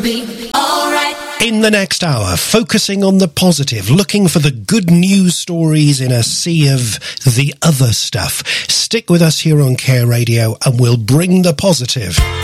be alright. In the next hour, focusing on the positive, looking for the good news stories in a sea of the other stuff. Stick with us here on Care Radio and we'll bring the positive.